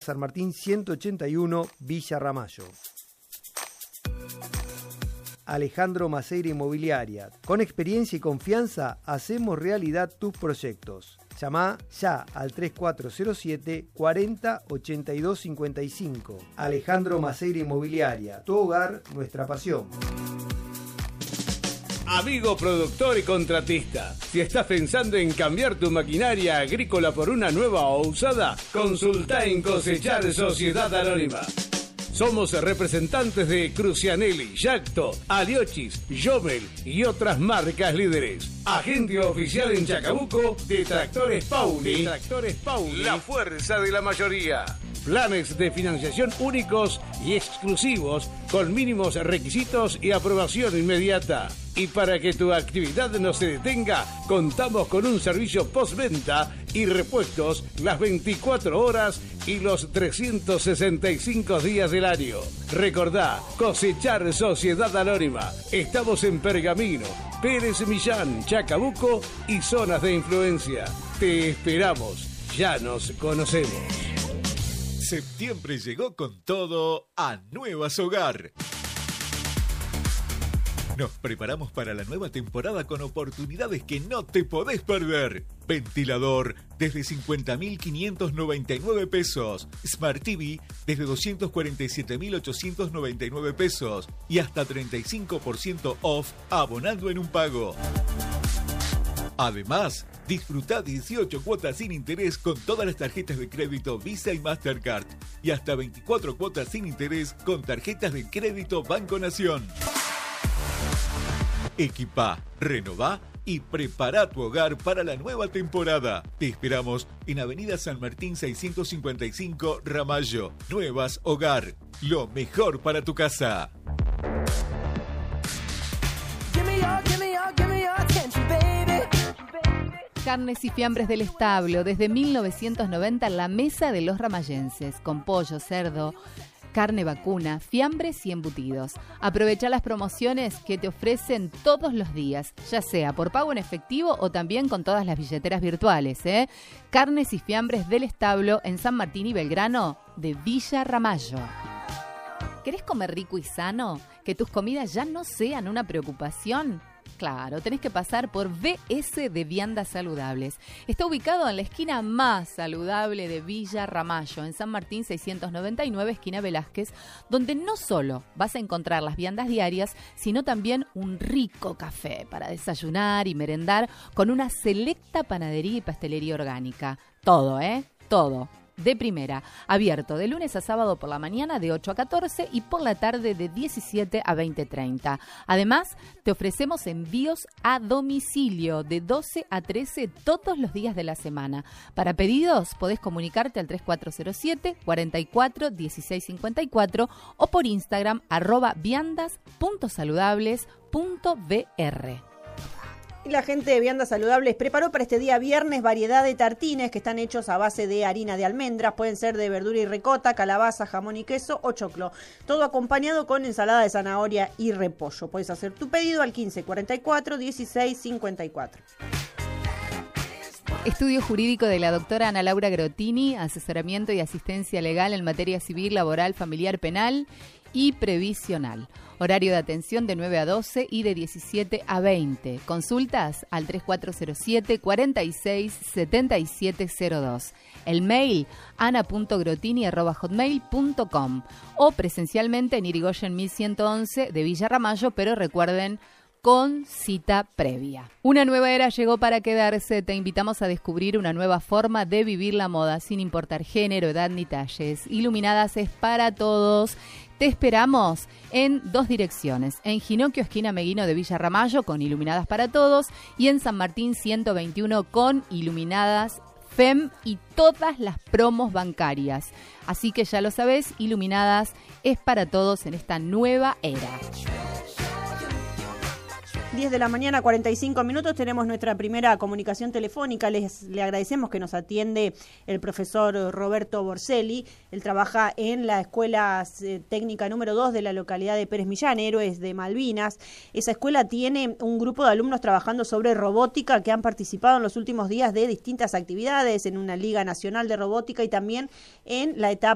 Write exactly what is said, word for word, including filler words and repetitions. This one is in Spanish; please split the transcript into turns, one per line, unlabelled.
San Martín ciento ochenta y uno, Villa Ramallo. Alejandro Maceira Inmobiliaria. Con experiencia y confianza, hacemos realidad tus proyectos. Llama ya al tres cuatro cero siete, cuarenta, ochenta y dos cincuenta y cinco. Alejandro Maceira Inmobiliaria. Tu hogar, nuestra pasión.
Amigo productor y contratista, si estás pensando en cambiar tu maquinaria agrícola por una nueva o usada, consulta en Cosechar Sociedad Anónima. Somos representantes de Crucianelli, Yacto, Aliochis, Jomel y otras marcas líderes. Agente oficial en Chacabuco de Tractores Pauli. De Tractores Pauli. La fuerza de la mayoría. Planes de financiación únicos y exclusivos con mínimos requisitos y aprobación inmediata. Y para que tu actividad no se detenga, contamos con un servicio postventa y repuestos las veinticuatro horas y los trescientos sesenta y cinco días del año. Recordá, Cosechar Sociedad Anónima. Estamos en Pergamino, Pérez Millán, Chacabuco y zonas de influencia. Te esperamos. Ya nos conocemos.
Septiembre llegó con todo a Nuevas Hogar. Nos preparamos para la nueva temporada con oportunidades que no te podés perder. Ventilador desde cincuenta mil quinientos noventa y nueve pesos. Smart T V desde doscientos cuarenta y siete mil ochocientos noventa y nueve pesos. Y hasta treinta y cinco por ciento off abonando en un pago. Además, disfrutá dieciocho cuotas sin interés con todas las tarjetas de crédito Visa y Mastercard. Y hasta veinticuatro cuotas sin interés con tarjetas de crédito Banco Nación. Equipá, renová y prepara tu hogar para la nueva temporada. Te esperamos en Avenida San Martín seiscientos cincuenta y cinco, Ramallo. Nuevas Hogar. Lo mejor para tu casa.
Carnes y fiambres del establo. Desde mil novecientos noventa, la mesa de los ramallenses. Con pollo, cerdo, carne vacuna, fiambres y embutidos. Aprovecha las promociones que te ofrecen todos los días, ya sea por pago en efectivo o también con todas las billeteras virtuales, ¿eh? Carnes y fiambres del establo en San Martín y Belgrano de Villa Ramallo. ¿Querés comer rico y sano? ¿Que tus comidas ya no sean una preocupación? Claro, tenés que pasar por V S de Viandas Saludables. Está ubicado en la esquina más saludable de Villa Ramallo, en San Martín seiscientos noventa y nueve, esquina Velázquez, donde no solo vas a encontrar las viandas diarias, sino también un rico café para desayunar y merendar con una selecta panadería y pastelería orgánica. Todo, ¿eh? Todo. De primera, abierto de lunes a sábado por la mañana de ocho a catorce y por la tarde de diecisiete a veinte treinta. Además, te ofrecemos envíos a domicilio de doce a trece todos los días de la semana. Para pedidos, podés comunicarte al tres cuatro cero siete, cuarenta y cuatro, dieciséis cincuenta y cuatro o por Instagram arroba viandas punto saludables punto v r.
Y la gente de Viandas Saludables preparó para este día viernes variedad de tartines que están hechos a base de harina de almendras. Pueden ser de verdura y ricota, calabaza, jamón y queso o choclo. Todo acompañado con ensalada de zanahoria y repollo. Puedes hacer tu pedido al quince cuarenta y cuatro, dieciséis cincuenta y cuatro.
Estudio jurídico de la doctora Ana Laura Grotini, asesoramiento y asistencia legal en materia civil, laboral, familiar, penal y previsional. Horario de atención de nueve a doce y de diecisiete a veinte. Consultas al tres cuatro cero siete, cuarenta y seis, setenta y siete cero dos. El mail ana punto grotini arroba hotmail punto com o presencialmente en Irigoyen mil ciento once de Villa Ramallo, pero recuerden, con cita previa. Una nueva era llegó para quedarse. Te invitamos a descubrir una nueva forma de vivir la moda sin importar género, edad ni talles. Iluminadas es para todos. Te esperamos en dos direcciones, en Ginocchio, esquina Meguino de Villa Ramallo, con Iluminadas para Todos, y en San Martín ciento veintiuno con Iluminadas F E M y todas las promos bancarias. Así que ya lo sabés, Iluminadas es para todos en esta nueva era.
diez de la mañana, cuarenta y cinco minutos, tenemos nuestra primera comunicación telefónica. Les le agradecemos que nos atiende el profesor Roberto Borselli. Él trabaja en la Escuela Técnica número dos de la localidad de Pérez Millán, Héroes de Malvinas. Esa escuela tiene un grupo de alumnos trabajando sobre robótica que han participado en los últimos días de distintas actividades, en una Liga Nacional de Robótica y también en la etapa